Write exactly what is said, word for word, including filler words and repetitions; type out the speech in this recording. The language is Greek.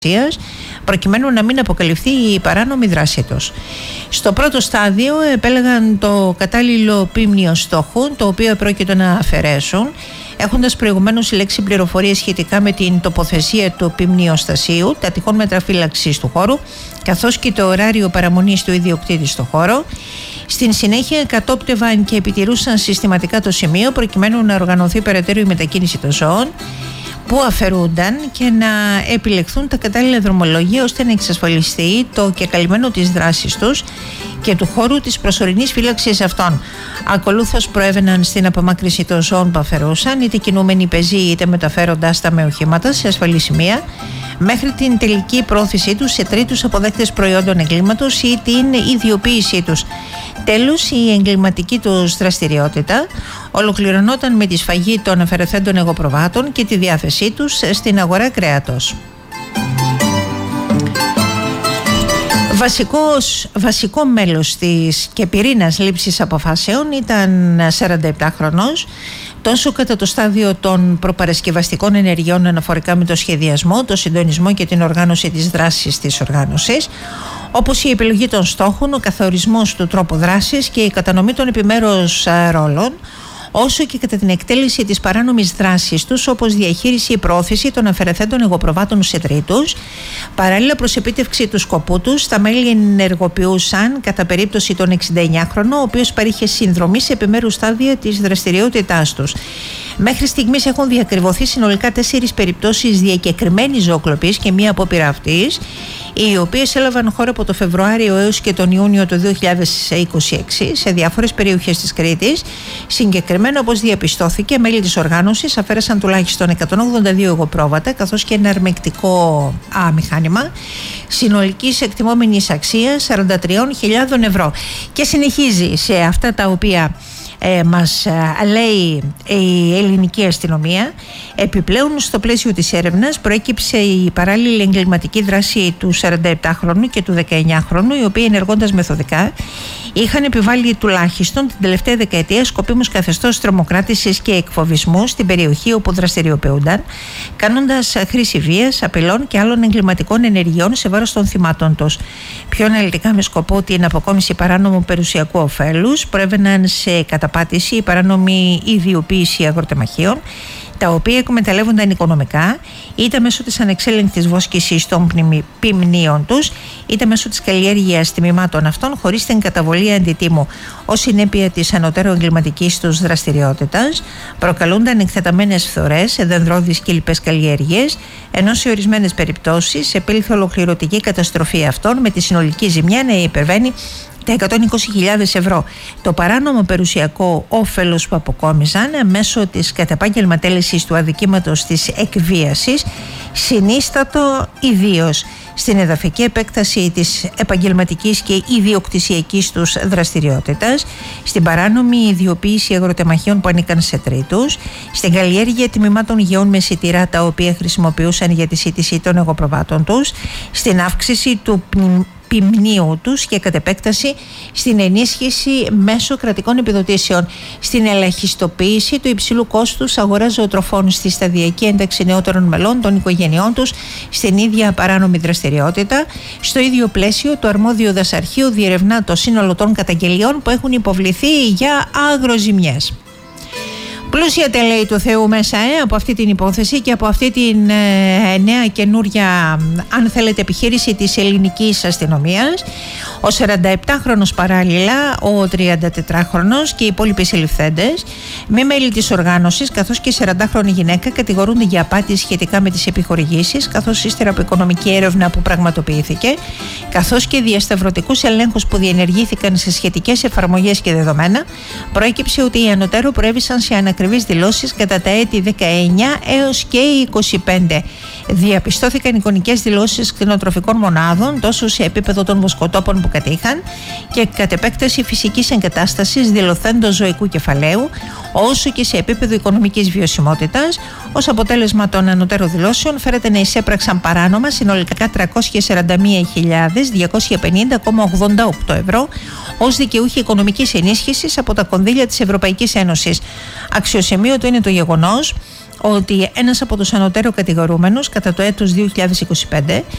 προκειμένου να μην αποκαλυφθεί η παράνομη δράση τους. Στο πρώτο στάδιο επέλεγαν το κατάλληλο πίμνιο στόχου, το οποίο πρόκειται να αφαιρέσουν, έχοντας προηγουμένως συλλέξει πληροφορίες σχετικά με την τοποθεσία του πιμνιοστασίου, τα τυχόν μέτρα φύλαξης του χώρου, καθώς και το ωράριο παραμονής του ιδιοκτήτη στο χώρο. Στην συνέχεια κατόπτευαν και επιτηρούσαν συστηματικά το σημείο προκειμένου να οργανωθεί περαιτέρω η μετακίνηση των ζώων που αφαιρούνταν και να επιλεχθούν τα κατάλληλα δρομολόγια ώστε να εξασφαλιστεί το κεκαλυμμένο της δράσης τους και του χώρου της προσωρινής φύλαξης αυτών. Ακολούθως προέβαιναν στην απομάκρυνση των ζώων που αφαιρούσαν, είτε κινούμενοι πεζοί είτε μεταφέροντάς τα με οχήματα σε ασφαλή σημεία, μέχρι την τελική πρόθεσή τους σε τρίτους αποδέκτες προϊόντων εγκλήματος ή την ιδιοποίησή τους. Τέλος, η εγκληματική τους δραστηριότητα ολοκληρωνόταν με τη σφαγή των αφαιρεθέντων εγωπροβάτων και τη διάθεσή τους στην αγορά κρέατος. Βασικός, βασικό μέλος της και πυρήνας λήψης αποφάσεων ήταν σαρανταεπτάχρονος, τόσο κατά το στάδιο των προπαρασκευαστικών ενεργειών αναφορικά με το σχεδιασμό, το συντονισμό και την οργάνωση της δράσης της οργάνωσης, όπως η επιλογή των στόχων, ο καθορισμός του τρόπου δράσης και η κατανομή των επιμέρους ρόλων, όσο και κατά την εκτέλεση της παράνομης δράσης τους, όπως διαχείριση ή προώθηση των αφαιρεθέντων εγωπροβάτων σε τρίτους. Παράλληλα προς επίτευξη του σκοπού τους, τα μέλη ενεργοποιούσαν κατά περίπτωση τον εξηνταεννιάχρονο, ο οποίος παρήχε συνδρομή σε επιμέρους στάδια της δραστηριότητάς τους. Μέχρι στιγμής έχουν διακριβωθεί συνολικά τέσσερις περιπτώσεις διακεκριμένης ζωοκλοπής και μία απόπειρα αυτής, οι οποίες έλαβαν χώρα από το Φεβρουάριο έως και τον Ιούνιο του δύο χιλιάδες είκοσι έξι σε διάφορες περιοχές της Κρήτης. Συγκεκριμένα, όπως διαπιστώθηκε, μέλη της οργάνωσης αφαίρεσαν τουλάχιστον εκατόν ογδόντα δύο εγωπρόβατα καθώς και ένα αρμεκτικό α, μηχάνημα συνολικής εκτιμόμενης αξίας σαράντα τρεις χιλιάδες ευρώ. Και συνεχίζει σε αυτά τα οποία Ε, μας ε, λέει η ελληνική αστυνομία. Επιπλέον, στο πλαίσιο της έρευνας προέκυψε η παράλληλη εγκληματική δράση του σαρανταεπτάχρονου και του δεκαεννιάχρονου, οι οποίοι ενεργώντας μεθοδικά είχαν επιβάλει τουλάχιστον την τελευταία δεκαετία σκοπίμους καθεστώς τρομοκράτησης και εκφοβισμού στην περιοχή όπου δραστηριοποιούνταν, κάνοντας χρήση βίας, απειλών και άλλων εγκληματικών ενεργειών σε βάρος των θυμάτων τους. Πιο αναλυτικά, με σκοπό την αποκόμιση παράνομου περιουσιακού ωφέλους, προέβαιναν σε καταπάτηση η παράνομη ιδιοποίηση αγροτεμαχίων, τα οποία εκμεταλλεύονταν οικονομικά, είτε μέσω της ανεξέλεγκτης βόσκησης των ποιμνίων τους, είτε μέσω της καλλιέργειας τμήματων αυτών, χωρίς την καταβολή αντιτίμου. Ως συνέπεια της ανωτέρω εγκληματικής τους δραστηριότητας, προκαλούνταν εκτεταμένες φθορές σε δενδρώδεις και λοιπές καλλιέργειες, ενώ σε ορισμένες περιπτώσεις επήλθε ολοκληρωτική καταστροφή αυτών, με τη συνολική ζημιά να υπερβαίνει τα εκατόν είκοσι χιλιάδες ευρώ. Το παράνομο περιουσιακό όφελος που αποκόμιζαν μέσω της κατ' επάγγελμα τέλεσης του αδικήματος της εκβίασης συνίστατο ιδίως στην εδαφική επέκταση της επαγγελματικής και ιδιοκτησιακής τους δραστηριότητας, στην παράνομη ιδιοποίηση αγροτεμαχίων που ανήκαν σε τρίτους, στην καλλιέργεια τμήματων γεών με σιτηρά τα οποία χρησιμοποιούσαν για τη σύντηση των εγωπροβάτων τους, στην αύξηση του ποιμνίου τους και κατ' επέκταση στην ενίσχυση μέσω κρατικών επιδοτήσεων, στην ελαχιστοποίηση του υψηλού κόστους αγοράς ζωοτροφών, στη σταδιακή ένταξη νεότερων μελών των οικογενειών τους στην ίδια παράνομη δραστηριότητα. Στο ίδιο πλαίσιο, το αρμόδιο δασαρχείο διερευνά το σύνολο των καταγγελιών που έχουν υποβληθεί για αγροζημιές. Πλούσια τελέη του Θεού μέσα ε, από αυτή την υπόθεση και από αυτή την ε, νέα καινούρια, αν θέλετε, επιχείρηση της ελληνικής αστυνομίας. Ο σαρανταεπτάχρονος παράλληλα, ο τριαντατετράχρονος και οι υπόλοιποι συλληφθέντες, μη μέλη της οργάνωσης, καθώς και η σαραντάχρονη γυναίκα κατηγορούνται για απάτη σχετικά με τις επιχορηγήσεις, καθώς ύστερα από οικονομική έρευνα που πραγματοποιήθηκε, καθώς και διασταυρωτικούς ελέγχους που διενεργήθηκαν σε σχετικές εφαρμογές και δεδομένα, προέκυψε ότι οι ανωτέρω προέβησαν σε ανακριβείς δηλώσεις κατά τα έτη δεκαεννιά έως και είκοσι πέντε. Διαπιστώθηκαν εικονικές δηλώσεις κτηνοτροφικών μονάδων τόσο σε επίπεδο των βοσκοτόπων που κατήχαν και κατ' επέκταση φυσικής εγκατάστασης δηλωθέντος ζωικού κεφαλαίου, όσο και σε επίπεδο οικονομικής βιωσιμότητας. Ως αποτέλεσμα των ανωτέρω δηλώσεων φέρεται να εισέπραξαν παράνομα συνολικά τριακόσιες σαράντα μία χιλιάδες διακόσια πενήντα κόμμα ογδόντα οκτώ ευρώ ως δικαιούχοι οικονομικής ενίσχυσης από τα κονδύλια της Ευρωπαϊκής Ένωσης. Αξιοσημείωτο είναι το γεγονός ότι ένας από τους ανωτέρω κατηγορούμενους κατά το έτος δύο χιλιάδες είκοσι πέντε